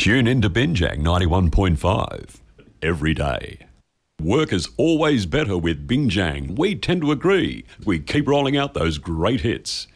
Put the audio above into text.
Tune in to Binjang 91.5 every day. Work is always better with Binjang. We tend to agree. We keep rolling out those great hits.